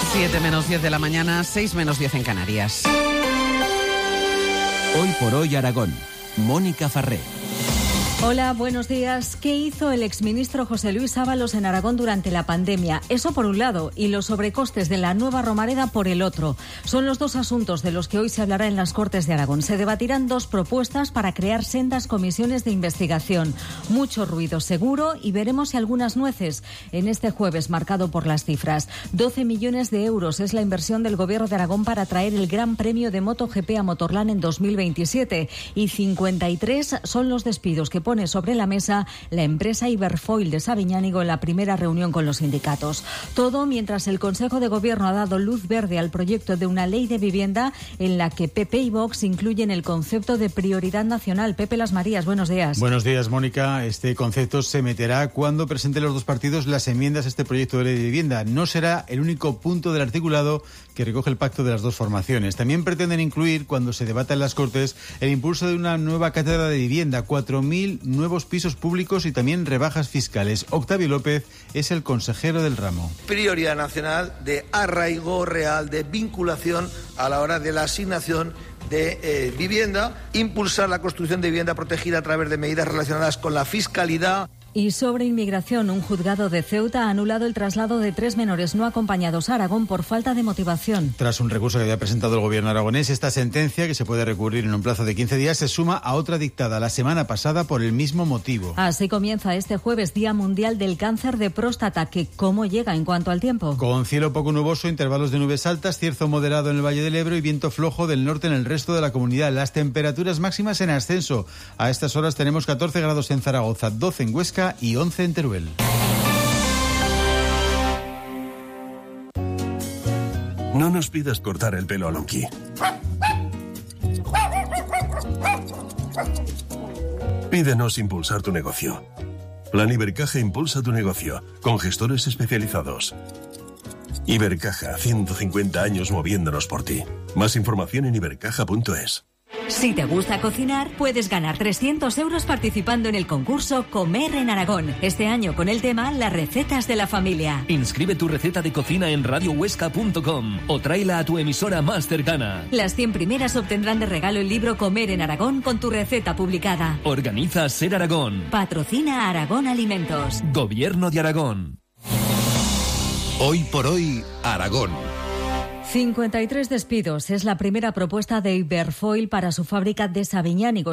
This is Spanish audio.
7 menos 10 de la mañana, 6 menos 10 en Canarias. Hoy por hoy Aragón. Mónica Farré. Hola, buenos días. ¿Qué hizo el exministro José Luis Ábalos en Aragón durante la pandemia? Eso por un lado, y los sobrecostes de la nueva Romareda por el otro. Son los dos asuntos de los que hoy se hablará en las Cortes de Aragón. Se debatirán dos propuestas para crear sendas comisiones de investigación. Mucho ruido seguro y veremos si algunas nueces en este jueves marcado por las cifras. 12 millones de euros es la inversión del Gobierno de Aragón para traer el Gran Premio de MotoGP a Motorland en 2027 y 53 son los despidos que pone sobre la mesa la empresa Iberfoil de Sabiñánigo en la primera reunión con los sindicatos. Todo mientras el Consejo de Gobierno ha dado luz verde al proyecto de una ley de vivienda en la que PP y Vox incluyen el concepto de prioridad nacional. Pepe Las Marías, buenos días. Buenos días, Mónica. Este concepto se meterá cuando presenten los dos partidos las enmiendas a este proyecto de ley de vivienda. No será el único punto del articulado que recoge el pacto de las dos formaciones. También pretenden incluir, cuando se debata en las Cortes, el impulso de una nueva cátedra de vivienda, 4.000 nuevos pisos públicos y también rebajas fiscales. Octavio López es el consejero del ramo. Prioridad nacional de arraigo real, de vinculación a la hora de la asignación de vivienda, impulsar la construcción de vivienda protegida a través de medidas relacionadas con la fiscalidad. Y sobre inmigración, un juzgado de Ceuta ha anulado el traslado de 3 menores no acompañados a Aragón por falta de motivación. Tras un recurso que había presentado el gobierno aragonés, esta sentencia, que se puede recurrir en un plazo de 15 días, se suma a otra dictada la semana pasada por el mismo motivo. Así comienza este jueves Día Mundial del Cáncer de Próstata, que ¿cómo llega en cuanto al tiempo? Con cielo poco nuboso, intervalos de nubes altas, cierzo moderado en el Valle del Ebro y viento flojo del norte en el resto de la comunidad. Las temperaturas máximas en ascenso. A estas horas tenemos 14 grados en Zaragoza, 12 en Huesca y 11 en Teruel. No nos pidas cortar el pelo a Lonqui. Pídenos impulsar tu negocio. Plan Ibercaja impulsa tu negocio, con gestores especializados. Ibercaja, 150 años moviéndonos por ti. Más información en ibercaja.es. Si te gusta cocinar, puedes ganar 300 euros participando en el concurso Comer en Aragón. Este año con el tema Las recetas de la familia. Inscribe tu receta de cocina en radiohuesca.com o tráela a tu emisora más cercana. Las 100 primeras obtendrán de regalo el libro Comer en Aragón con tu receta publicada. Organiza Ser Aragón. Patrocina Aragón Alimentos. Gobierno de Aragón. Hoy por hoy Aragón. 53 despidos es la primera propuesta de Iberfoil para su fábrica de Sabiñánigo.